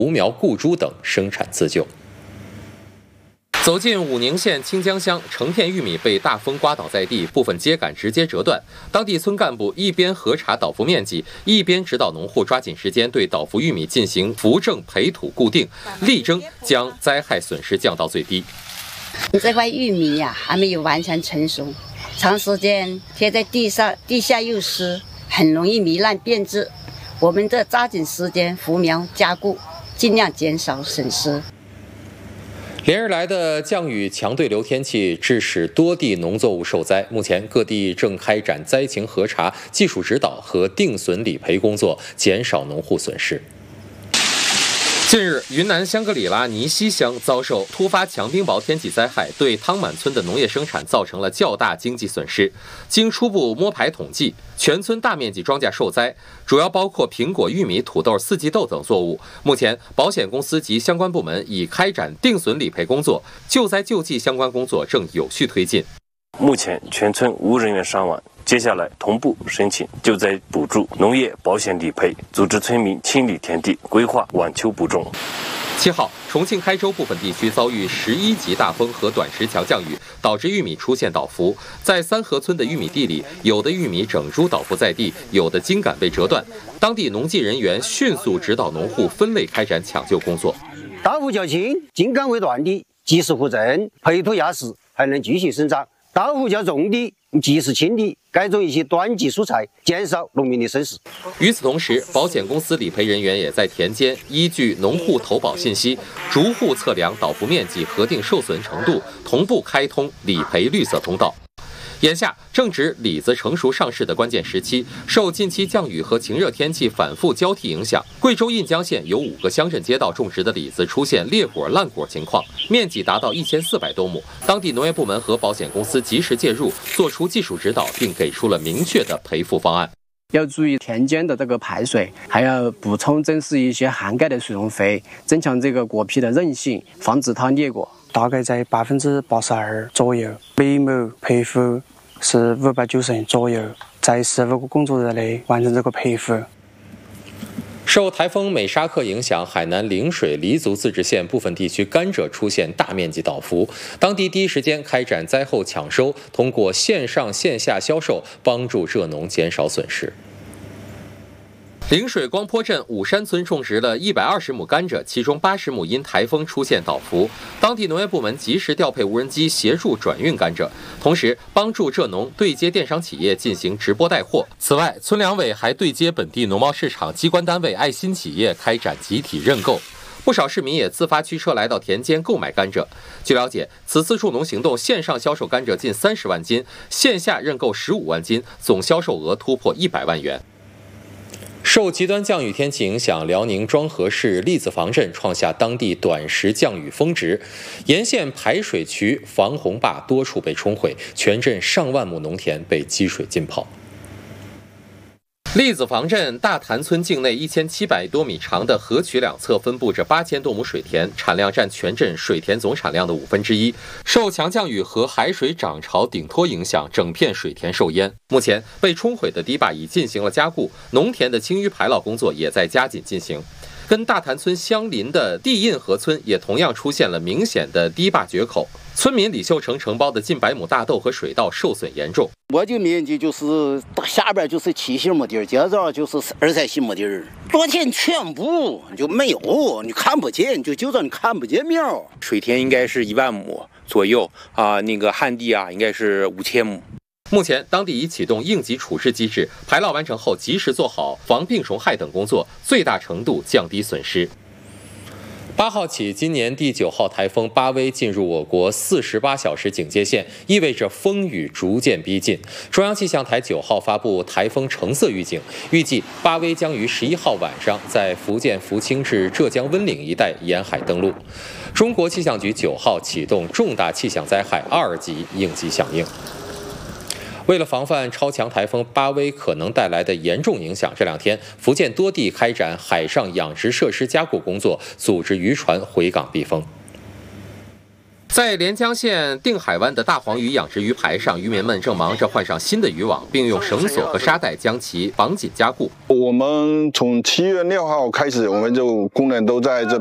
胡苗、固株等生产自救。走进武宁县清江乡，成片玉米被大风刮倒在地，部分秸秆直接折断。当地村干部一边核查倒伏面积，一边指导农户抓紧时间对倒伏玉米进行扶正培土固定，力争将灾害损失降到最低。 这块玉米呀，还没有完全成熟，长时间贴在地上，地下又湿，很容易糜烂变质。我们得抓紧时间扶苗加固，尽量减少损失。 连日来的降雨强对流天气致使多地农作物受灾，目前各地正开展灾情核查、技术指导和定损理赔工作，减少农户损失。近日，云南香格里拉尼西乡遭受突发强冰雹天气灾害，对汤满村的农业生产造成了较大经济损失。经初步摸排统计，全村大面积庄稼受灾，主要包括苹果、玉米、土豆、四季豆等作物。目前，保险公司及相关部门已开展定损理赔工作，救灾救济相关工作正有序推进。 目前全村无人员伤亡。接下来同步申请救灾补助、农业保险理赔，组织村民清理田地，规划晚秋补种。 7号，重庆开州部分地区遭遇11级大风和短时强降雨，导致玉米出现倒伏。在三河村的玉米地里，有的玉米整株倒伏在地，有的茎秆被折断。当地农技人员迅速指导农户分类开展抢救工作。 倒伏较轻、茎秆未断的，及时扶正，培土压实，还能继续生长；倒伏较重的，及时清理，改种一些短季蔬菜，减少农民的损失。 与此同时，保险公司理赔人员也在田间依据农户投保信息，逐户测量倒伏面积，核定受损程度，同步开通理赔绿色通道。眼下正值李子成熟上市的关键时期，受近期降雨和晴热天气反复交替影响，贵州印江县有5个乡镇街道种植的李子出现裂果烂果情况，面积达到1400多亩。当地农业部门和保险公司及时介入，做出技术指导，并给出了明确的赔付方案。 要注意田间的这个排水，还要补充增施一些涵盖的水溶肥，增强这个果皮的韧性，防止它裂果。 大概在82%左右，每亩赔付是590元左右，在15个工作日内完成这个赔付。 受台风美沙克影响，海南陵水黎族自治县部分地区甘蔗出现大面积倒伏，当地第一时间开展灾后抢收，通过线上线下销售帮助蔗农减少损失。陵水光坡镇五山村种植了120亩甘蔗，其中80亩因台风出现倒伏，当地农业部门及时调配无人机协助转运甘蔗，同时帮助蔗农对接电商企业进行直播带货。此外，村粮委还对接本地农贸市场、机关单位、爱心企业开展集体认购。不少市民也自发驱车来到田间购买甘蔗。据了解，此次助农行动线上销售甘蔗近30万斤，线下认购15万斤，总销售额突破100万元。受极端降雨天气影响，辽宁庄河市栗子房镇创下当地短时降雨峰值，沿线排水渠、防洪坝多处被冲毁，全镇上万亩农田被积水浸泡。栗子房镇大潭村境内1700多米长的河渠两侧分布着8000多亩水田，产量占全镇水田总产量的1/5。受强降雨和海水涨潮顶托影响，整片水田受淹。目前被冲毁的堤坝已进行了加固，农田的清淤排涝工作也在加紧进行。跟大潭村相邻的地印河村也同样出现了明显的堤坝决口，村民李秀成承包的近100亩大豆和水稻受损严重。 我的面积就是下边就是7席亩地，接着就是2-3席亩地，昨天全部就没有，你看不见，就让你看不见苗。 水田应该是1万亩左右那个旱地应该是5000亩。 目前，当地已启动应急处置机制，排涝完成后及时做好防病虫害等工作，最大程度降低损失。8号起，今年第9号台风巴威进入我国48小时警戒线，意味着风雨逐渐逼近。中央气象台9号发布台风橙色预警，预计巴威将于11号晚上在福建福清至浙江温岭一带沿海登陆。中国气象局9号启动重大气象灾害2级应急响应。为了防范超强台风巴威可能带来的严重影响，这2天福建多地开展海上养殖设施加固工作，组织渔船回港避风。 在连江县定海湾的大黄鱼养殖鱼排上，渔民们正忙着换上新的渔网，并用绳索和沙袋将其绑紧加固。 我们从7月6号开始，我们就工人都在这